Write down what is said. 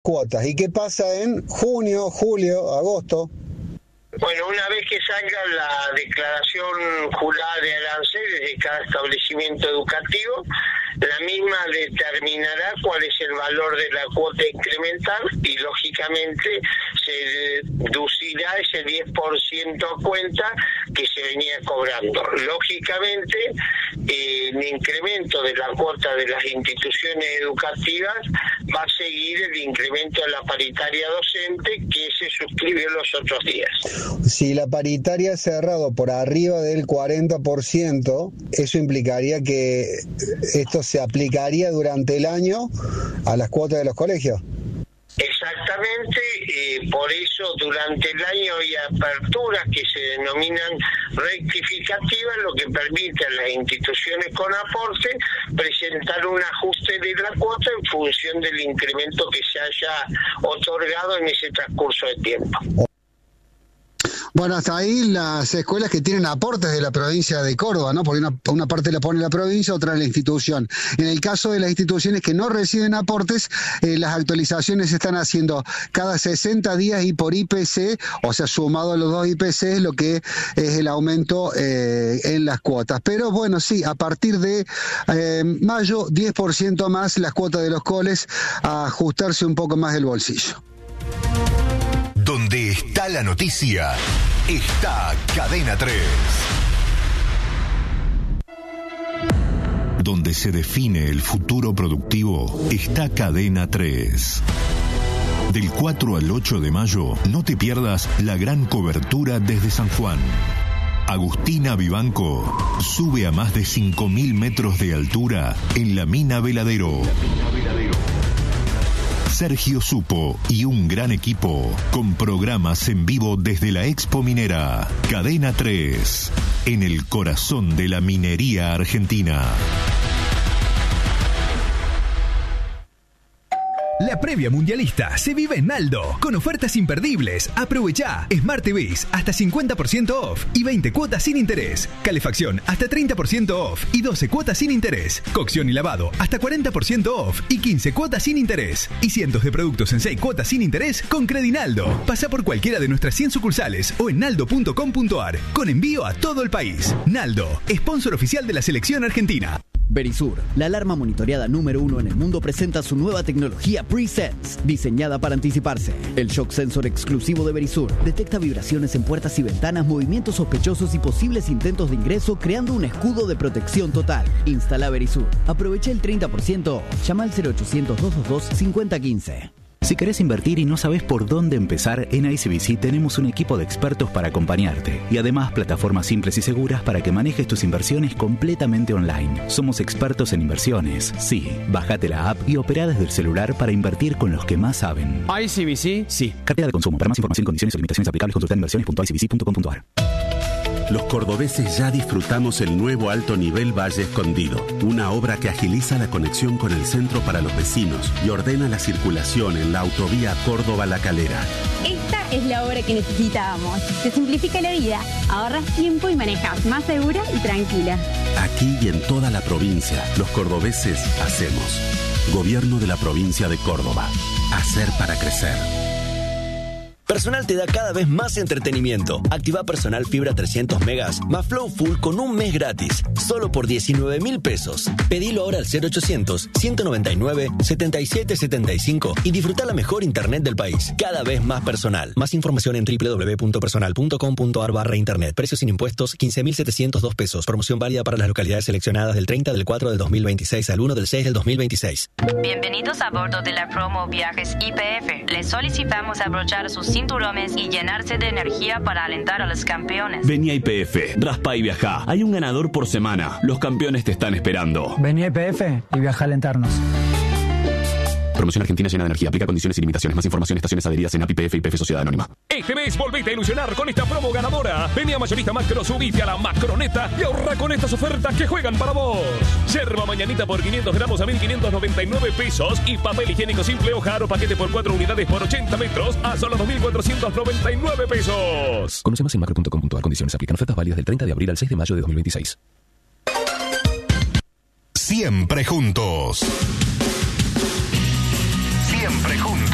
cuotas. ¿Y qué pasa en junio, julio, agosto? Bueno, una vez que salga la declaración jurada de aranceles de cada establecimiento educativo, la misma determinará cuál es el valor de la cuota incremental y lógicamente se deducirá ese 10% a cuenta que se venía cobrando. Lógicamente, el incremento de la cuota de las instituciones educativas va a seguir el incremento de la paritaria docente que se suscribió los otros días. Si la paritaria ha cerrado por arriba del 40%, eso implicaría que esto se aplicaría durante el año a las cuotas de los colegios. Exactamente, por eso durante el año hay aperturas que se denominan rectificativas, lo que permite a las instituciones con aporte presentar un ajuste de la cuota en función del incremento que se haya otorgado en ese transcurso de tiempo. Bueno, hasta ahí las escuelas que tienen aportes de la provincia de Córdoba, ¿no? Porque una parte la pone la provincia, otra la institución. En el caso de las instituciones que no reciben aportes, las actualizaciones se están haciendo cada 60 días y por IPC, o sea, sumado a los dos IPC, es lo que es el aumento en las cuotas. Pero bueno, sí, a partir de mayo, 10% más las cuotas de los coles, a ajustarse un poco más el bolsillo. Donde está la noticia, está Cadena 3. Donde se define el futuro productivo, está Cadena 3. Del 4 al 8 de mayo, no te pierdas la gran cobertura desde San Juan. Agustina Vivanco sube a más de 5.000 metros de altura en la mina Veladero. Sergio Supo y un gran equipo con programas en vivo desde la Expo Minera. Cadena 3, en el corazón de la minería argentina. La previa mundialista se vive en Naldo, con ofertas imperdibles. Aprovechá Smart TVs hasta 50% off y 20 cuotas sin interés. Calefacción hasta 30% off y 12 cuotas sin interés. Cocción y lavado hasta 40% off y 15 cuotas sin interés. Y cientos de productos en 6 cuotas sin interés con Credinaldo. Pasá por cualquiera de nuestras 100 sucursales o en naldo.com.ar, con envío a todo el país. Naldo, sponsor oficial de la selección argentina. Verisur, la alarma monitoreada número 1 en el mundo, presenta su nueva tecnología Pre-Sense, diseñada para anticiparse. El shock sensor exclusivo de Verisur detecta vibraciones en puertas y ventanas, movimientos sospechosos y posibles intentos de ingreso, creando un escudo de protección total. Instala Verisur. Aprovecha el 30%. Llama al 0800-222-5015. Si querés invertir y no sabés por dónde empezar, en ICBC tenemos un equipo de expertos para acompañarte. Y además, plataformas simples y seguras para que manejes tus inversiones completamente online. Somos expertos en inversiones. Sí, bájate la app y opera desde el celular para invertir con los que más saben. ICBC, sí. Cartera de consumo. Para más información, condiciones o limitaciones aplicables, consulta inversiones.icbc.com.ar. Los cordobeses ya disfrutamos el nuevo alto nivel Valle Escondido, una obra que agiliza la conexión con el centro para los vecinos y ordena la circulación en la autovía Córdoba-La Calera. Esta es la obra que necesitábamos. Te simplifica la vida, ahorras tiempo y manejas más segura y tranquila. Aquí y en toda la provincia, los cordobeses hacemos. Gobierno de la provincia de Córdoba. Hacer para crecer. Personal te da cada vez más entretenimiento. Activa Personal Fibra 300 megas más Flow Full con un mes gratis, solo por 19.000 pesos. Pedilo ahora al 0800-199-7775 y disfruta la mejor internet del país. Cada vez más personal. Más información en www.personal.com.ar/internet. Precios sin impuestos, 15.702 pesos. Promoción válida para las localidades seleccionadas del 30 del 4 del 2026 al 1 del 6 del 2026. Bienvenidos a bordo de la promo Viajes YPF. Les solicitamos abrochar sus cinturones y llenarse de energía para alentar a los campeones. Vení a YPF, raspa y viajá. Hay un ganador por semana. Los campeones te están esperando. Vení a YPF y viaja a alentarnos. Promoción argentina llena de energía. Aplica condiciones y limitaciones. Más información, estaciones adheridas en API YPF y YPF Sociedad Anónima. Este mes volvete a ilusionar con esta promo ganadora. Vení a Mayorista Macro, subite a la Macroneta y ahorra con estas ofertas que juegan para vos. Yerba mañanita por 500 gramos a 1.599 pesos y papel higiénico simple hoja aro paquete por 4 unidades por 80 metros a solo 2.499 pesos. Conoce más en macro.com.ar. Condiciones aplican. Ofertas válidas del 30 de abril al 6 de mayo de 2026. Siempre juntos.